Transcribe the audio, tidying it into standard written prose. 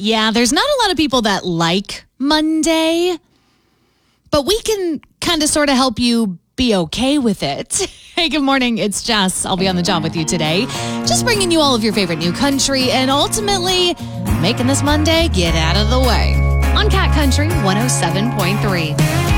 Yeah, there's not a lot of people that like Monday, but we can kind of sort of help you be okay with it. Hey, good morning. It's Jess. I'll be on the job with you today. Just bringing you all of your favorite new country and ultimately making this Monday get out of the way on Cat Country 107.3.